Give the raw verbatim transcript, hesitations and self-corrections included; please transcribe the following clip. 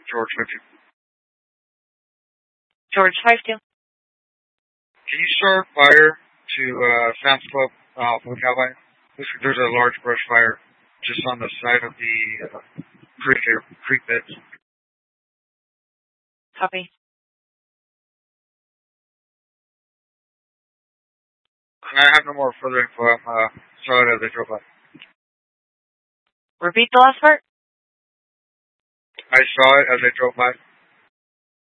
George fifty. George five two. Can you start fire to uh, Sam's Club uh, for the Cowboy? There's, there's a large brush fire just on the side of the uh, creek, creek beds. Copy. I have no more further info. I'm uh, sorry that they drove by. Repeat the last part? I saw it as I drove by.